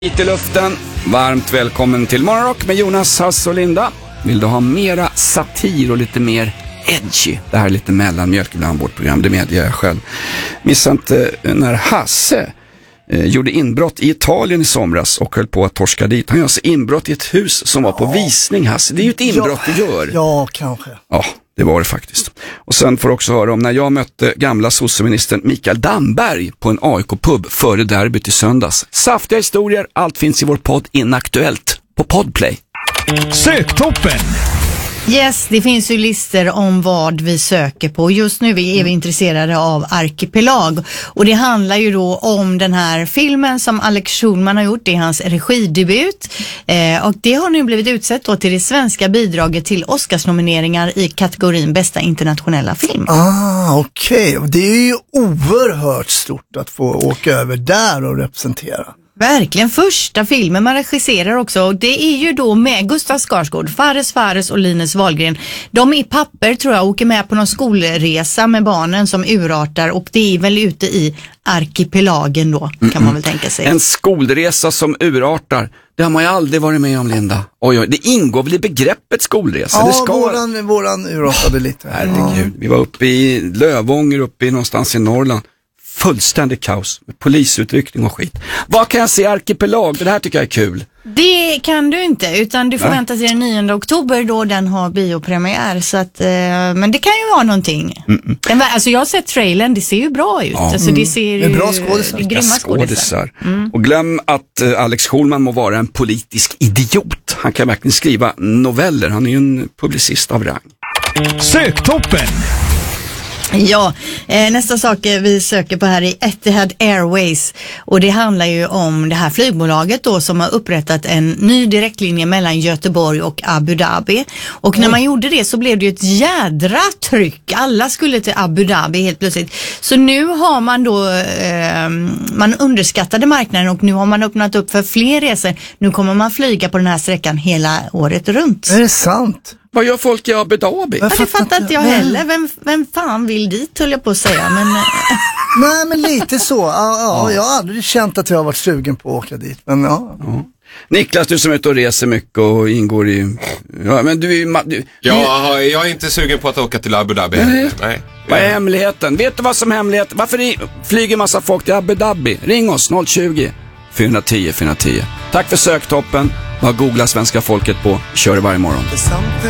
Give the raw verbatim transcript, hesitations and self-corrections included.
Hit i luften, varmt välkommen till Morgonrock med Jonas, Hasse och Linda. Vill du ha mera satir och lite mer edgy? Det här är lite mellanmjölk ibland vårt program, det medger jag själv. Missa inte när Hasse eh, gjorde inbrott i Italien i somras och höll på att torska dit. Han gör alltså inbrott i ett hus som var på ja. visning, Hasse. Det är ju ett inbrott ja. du gör. Ja, kanske. Ja, det var det faktiskt. Och sen får du också höra om när jag mötte gamla socialministern Mikael Damberg på en A I K-pub före derbyt i söndags. Saftiga historier, allt finns i vår podd Inaktuellt på Podplay. Söktoppen! Yes, det finns ju listor om vad vi söker på. Just nu är vi intresserade av Arkipelag. Och det handlar ju då om den här filmen som Alex Schulman har gjort. Det är hans regidebut. Eh, och det har nu blivit utsett då till det svenska bidraget till Oscarsnomineringar i kategorin bästa internationella film. Ah, okej. Okay. Det är ju oerhört stort att få åka över där och representera. Verkligen, första filmen man regisserar också, och det är ju då med Gustav Skarsgård, Fares Fares och Linus Wahlgren. De är papper tror jag, åker med på någon skolresa med barnen som urartar, och det är väl ute i arkipelagen då, kan Mm-mm. man väl tänka sig. En skolresa som urartar, det har man ju aldrig varit med om, Linda. Oj, oj, det ingår väl i begreppet skolresa? Ja, det ska... våran, våran urartade oh, lite. Herregud, vi var uppe i Lövånger, uppe i någonstans i Norrland. Fullständig kaos med polisutryckning och skit. Vad kan jag se Arkipelag? Det här tycker jag är kul. Det kan du inte, utan du får ja. vänta till den nionde oktober då den har biopremiär. Så att, eh, men det kan ju vara någonting. Den, alltså jag har sett trailern, det ser ju bra ut. Ja. Alltså det ser ju, det är bra skådisar. Grymma skådisar. Mm. Och glöm att eh, Alex Schulman må vara en politisk idiot. Han kan verkligen skriva noveller. Han är ju en publicist av rang. Söktoppen! Ja, eh, nästa sak vi söker på här är Etihad Airways, och det handlar ju om det här flygbolaget då som har upprättat en ny direktlinje mellan Göteborg och Abu Dhabi, och när man gjorde det så blev det ju ett jädra tryck. Alla skulle till Abu Dhabi helt plötsligt. Så nu har man då eh, man underskattade marknaden, och nu har man öppnat upp för fler resor. Nu kommer man flyga på den här sträckan hela året runt. Är det sant? Vad gör folk i Abu Dhabi? Ja, det fattar inte jag heller. Vem, vem fan vill dit, höll jag på att säga. Men... Nej, men lite så. Ja, ja, jag har aldrig känt att jag har varit sugen på att åka dit. Men ja. ja. Niklas, du som är ute och reser mycket och ingår i... Ja, men du, du, ja, du... jag är inte sugen på att åka till Abu Dhabi. Nej. Nej. Vad är hemligheten? Vet du vad som är hemligheten? Varför flyger massa folk till Abu Dhabi? Ring oss noll tjugo, fyra tio fyra tio. Tack för söktoppen. Vad googlar svenska folket på? Kör det varje morgon.